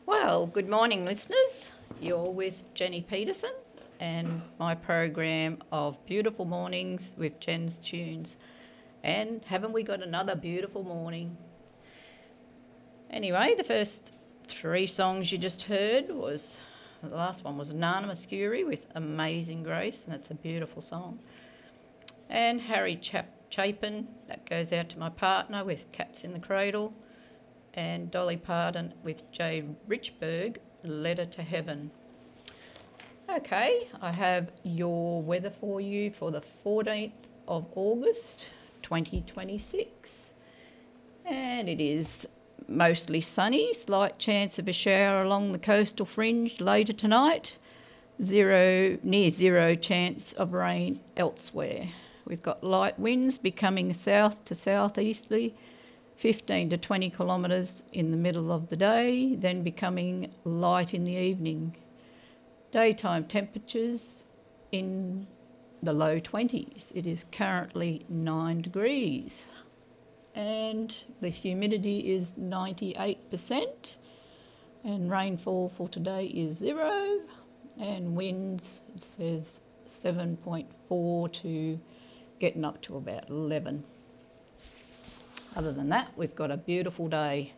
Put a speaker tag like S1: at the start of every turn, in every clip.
S1: Well, good morning, listeners. You're with Jenny Peterson and my program of Beautiful Mornings with Jen's Tunes. And haven't we got another beautiful morning? Anyway, the first three songs you just heard the last one was Nana Muscuri with Amazing Grace, and that's a beautiful song. And Harry Chapin, that goes out to my partner, with Cats in the Cradle. And Dolly Parton with Jay Richburg, Letter to Heaven. Okay, I have your weather for you for the 14th of August 2026. And it is mostly sunny, slight chance of a shower along the coastal fringe later tonight. Near zero chance of rain elsewhere. We've got light winds becoming south to southeasterly, 15 to 20 kilometres in the middle of the day, then becoming light in the evening. Daytime temperatures in the low 20s. It is currently 9 degrees and the humidity is 98%, and rainfall for today is 0, and winds, it says 7.4 to getting up to about 11. Other than that, we've got a beautiful day.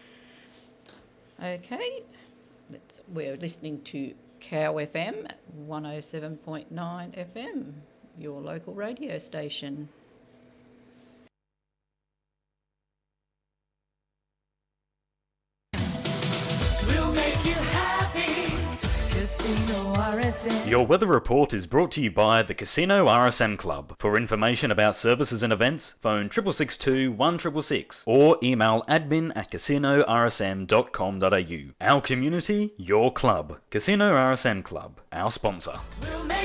S1: Okay, we're listening to Cow FM 107.9 FM, your local radio station.
S2: We'll make you happy. Casino RSM.
S3: Your weather report is brought to you by the Casino RSM Club. For information about services and events, phone 6662 1666 or email admin@casinorsm.com.au. Our community, your club. Casino RSM Club, our sponsor.
S2: We'll